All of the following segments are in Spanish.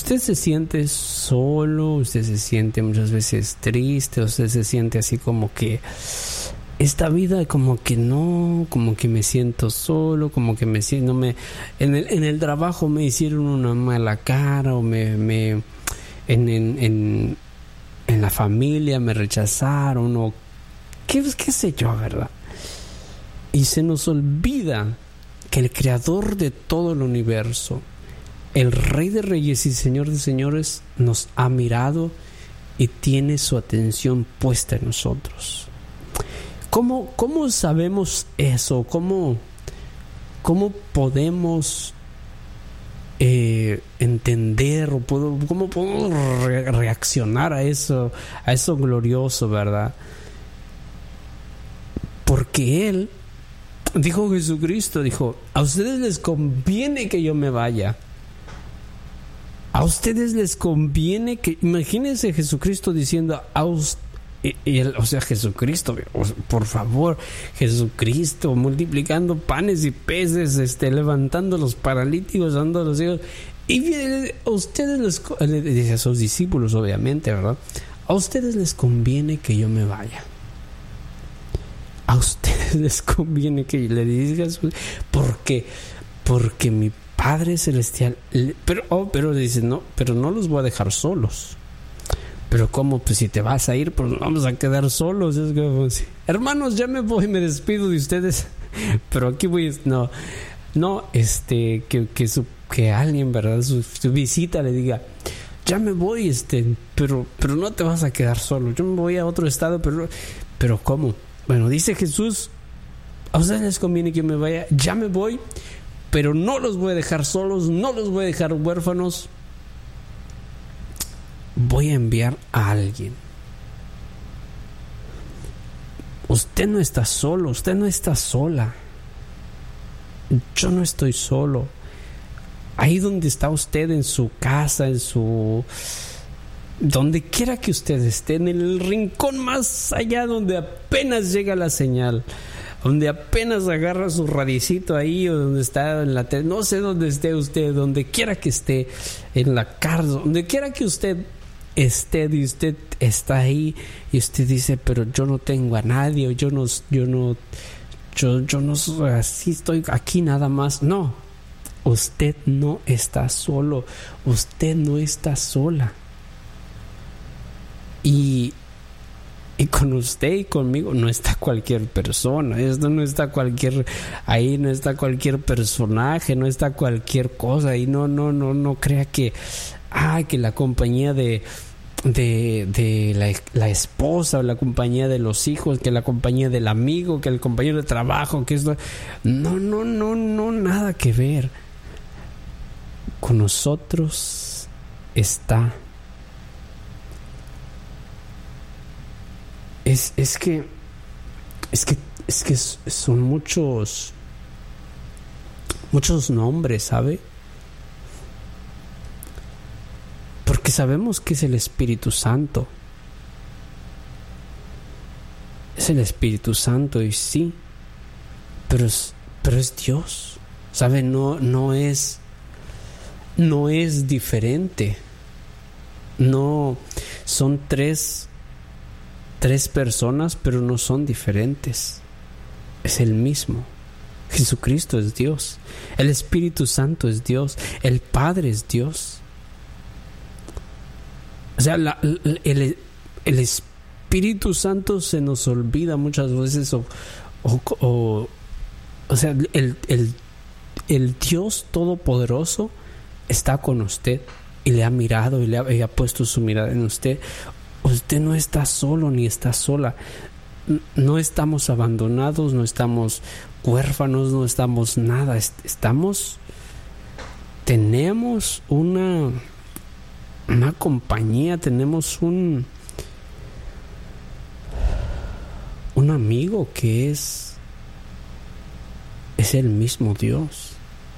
Usted se siente solo, usted se siente muchas veces triste, usted se siente así como que esta vida como que no, como que me siento solo, como que me siento, en el trabajo me hicieron una mala cara, o en la familia me rechazaron, o qué sé yo, ¿verdad? Y se nos olvida que el creador de todo el universo, el Rey de Reyes y Señor de Señores, nos ha mirado y tiene su atención puesta en nosotros. ¿Cómo sabemos eso? ¿Cómo podemos entender, o cómo podemos reaccionar a eso glorioso, ¿verdad? Porque Él, dijo Jesucristo, dijo: a ustedes les conviene que yo me vaya. A ustedes les conviene que... Imagínense Jesucristo diciendo Jesucristo, por favor, Jesucristo multiplicando panes y peces, levantando los paralíticos, dando a los ciegos. Y a ustedes le dice a sus discípulos, obviamente, ¿verdad? A ustedes les conviene que yo me vaya. A ustedes les conviene que le digas, porque mi Padre Celestial, pero dice, no, pero no los voy a dejar solos. Pero ¿cómo? Pues si te vas a ir, pues nos vamos a quedar solos. Es como, hermanos, ya me voy, me despido de ustedes. Pero aquí voy, que alguien, ¿verdad? Su visita le diga: ya me voy, pero no te vas a quedar solo. Yo me voy a otro estado, pero ¿cómo? Bueno, dice Jesús: a ustedes les conviene que yo me vaya, ya me voy, pero no los voy a dejar solos, no los voy a dejar huérfanos. Voy a enviar a alguien. Usted no está solo, usted no está sola. Yo no estoy solo. Ahí donde está usted, en su casa, donde quiera que usted esté, en el rincón más allá donde apenas llega la señal, donde apenas agarra su radicito ahí, o donde está en la tele, no sé dónde esté usted, donde quiera que esté, en la cárcel, donde quiera que usted esté, y usted está ahí y usted dice: pero yo no tengo a nadie, yo no soy así, estoy aquí nada más. No, usted no está solo, usted no está sola. Y con usted y conmigo no está cualquier persona. Esto no está ahí no está cualquier personaje, no está cualquier cosa. Y no crea que la compañía de la esposa, o la compañía de los hijos, que la compañía del amigo, que el compañero de trabajo, que esto. No, nada que ver. Con nosotros está. Es que son muchos nombres, ¿sabe? Porque sabemos que es el Espíritu Santo. Es el Espíritu Santo, y sí, pero es Dios, ¿sabe? No es diferente. No, son tres personas, pero no son diferentes. Es el mismo. Jesucristo es Dios. El Espíritu Santo es Dios. El Padre es Dios. O sea, el Espíritu Santo se nos olvida muchas veces, o sea, el Dios Todopoderoso está con usted y le ha mirado y le ha puesto su mirada en usted. Usted no está solo ni está sola. No estamos abandonados, no estamos huérfanos, no estamos nada. Tenemos una compañía, tenemos un amigo que es el mismo Dios.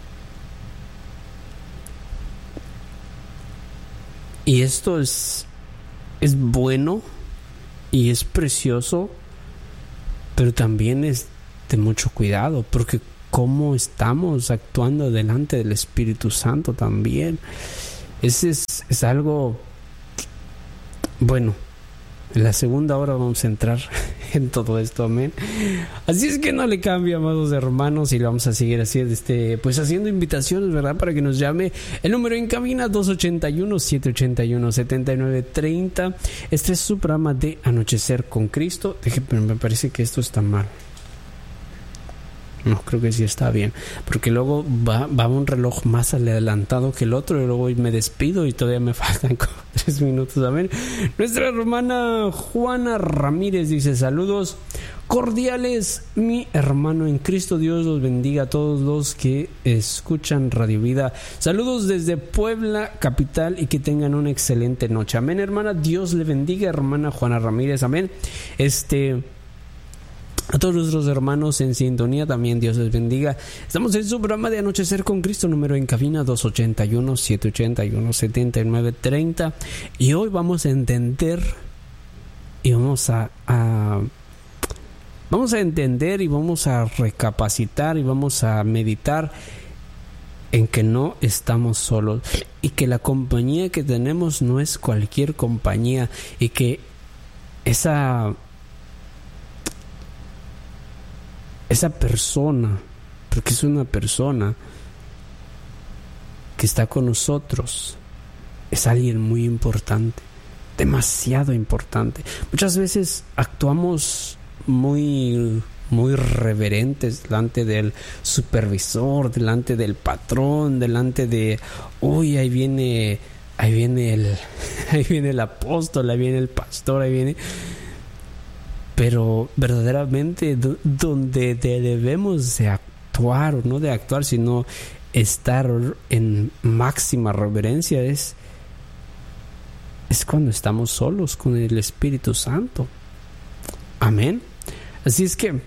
Y esto es bueno y es precioso, pero también es de mucho cuidado, porque cómo estamos actuando delante del Espíritu Santo también. Ese es algo bueno. En la segunda hora vamos a entrar en todo esto, amén. Así es que no le cambie, amados hermanos, y vamos a seguir así, pues haciendo invitaciones, ¿verdad? Para que nos llame. El número en cabina 281-781-7930. Este es su programa de Anochecer con Cristo. Me parece que esto está mal. No, creo que sí está bien, porque luego va un reloj más adelantado que el otro y luego me despido y todavía me faltan como 3 minutos. Amén. Nuestra hermana Juana Ramírez dice: saludos cordiales, mi hermano en Cristo. Dios los bendiga a todos los que escuchan Radio Vida. Saludos desde Puebla capital y que tengan una excelente noche. Amén, hermana. Dios le bendiga, hermana Juana Ramírez. Amén. A todos nuestros hermanos en sintonía, también Dios les bendiga. Estamos en su programa de Anochecer con Cristo, número en cabina 281-781-7930. Y hoy vamos a entender y vamos a entender y vamos a recapacitar y vamos a meditar en que no estamos solos y que la compañía que tenemos no es cualquier compañía y que esa persona, porque es una persona que está con nosotros, es alguien muy importante, demasiado importante. Muchas veces actuamos muy reverentes delante del supervisor, delante del patrón, delante de, uy, ahí viene el apóstol, ahí viene el pastor, ahí viene. Pero verdaderamente donde debemos de actuar, o no de actuar, sino estar en máxima reverencia es cuando estamos solos con el Espíritu Santo. Amén. Así es que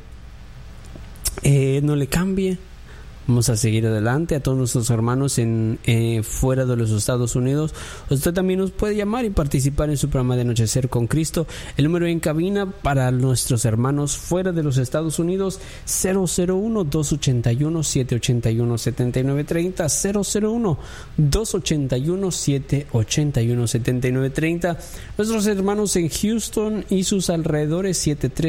no le cambie. Vamos a seguir adelante. A todos nuestros hermanos fuera de los Estados Unidos, usted también nos puede llamar y participar en su programa de Anochecer con Cristo. El número en cabina para nuestros hermanos fuera de los Estados Unidos: 001-281-781-7930, 001-281-781-7930. Nuestros hermanos en Houston y sus alrededores,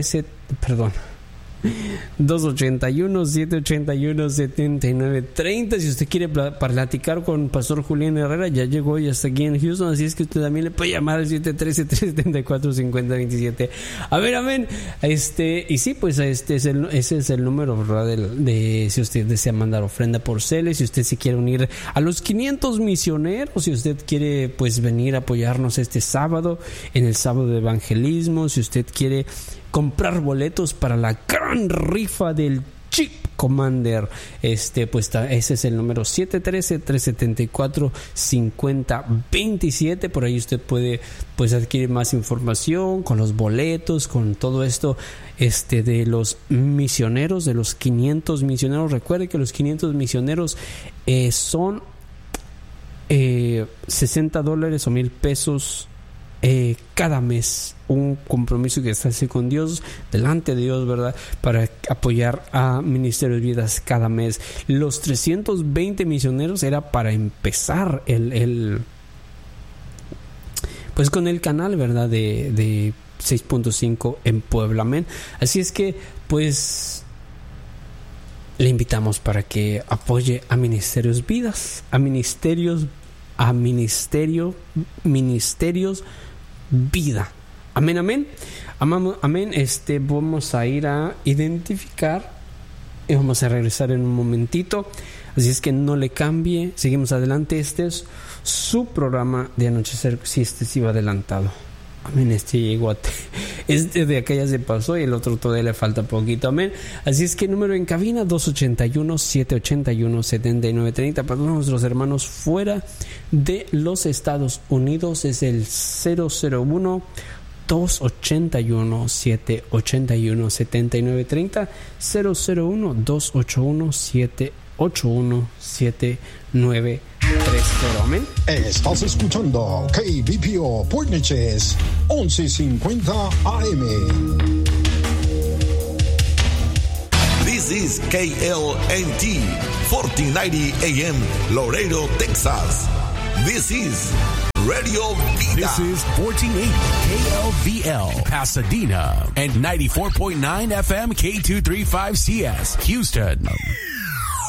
281-781-7930. Si usted quiere platicar con Pastor Julián Herrera, ya llegó y está aquí en Houston, así es que usted también le puede llamar al 713-374-5027. A ver, amén. Y sí, pues ese es el número, ¿verdad? De si usted desea mandar ofrenda por CELE, si usted se quiere unir a los 500 misioneros, si usted quiere pues venir a apoyarnos este sábado, en el sábado de evangelismo, si usted quiere comprar boletos para la gran rifa del Jeep Commander, pues ese es el número 713-374-5027. Por ahí usted puede pues adquirir más información con los boletos, con todo esto de los misioneros, de los 500 misioneros. Recuerde que los 500 misioneros son $60 o $1,000 cada mes, un compromiso que se hace con Dios, delante de Dios, ¿verdad? Para apoyar a Ministerio de Vidas cada mes. Los 320 misioneros era para empezar pues con el canal, ¿verdad? De 6.5 en Puebla, amén. Así es que pues le invitamos para que apoye a Ministerios Vidas, a Ministerios Vida. Amén, amén. Amén. Vamos a ir a identificar y vamos a regresar en un momentito. Así es que no le cambie. Seguimos adelante. Este es su programa de Anochecer. Si sí va adelantado. Amén. Llegó de acá ya se pasó y el otro todavía le falta poquito. Amén. Así es que número en cabina 281-781-7930. Para todos nuestros hermanos fuera de los Estados Unidos es el 001-281-781-7930, 001-281-781-7930. Amén. Estás escuchando KBPO Portneches 1150 AM. This is KLNT 1490 AM Laredo, Texas. This is Radio Vida. This is 1480 KLVL, Pasadena, and 94.9 FM K235CS, Houston.